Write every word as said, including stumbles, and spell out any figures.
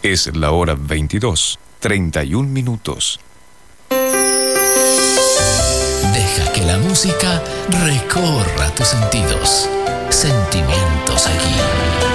Es la hora veintidós, treinta y un minutos. Deja que la música recorra tus sentidos. Sentimientos aquí.